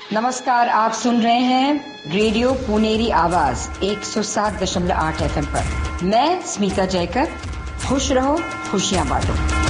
नमस्कार, आप सुन रहे हैं रेडियो पुनेरी आवाज 107.8 FM पर। मैं स्मिता जयकर। खुश रहो, खुशियां बांटो।